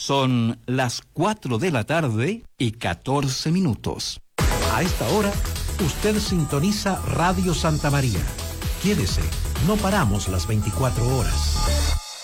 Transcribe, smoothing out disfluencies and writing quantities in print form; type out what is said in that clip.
Son las 4 de la tarde y 14 minutos. A esta hora, usted sintoniza Radio Santa María. Quédese, no paramos las 24 horas.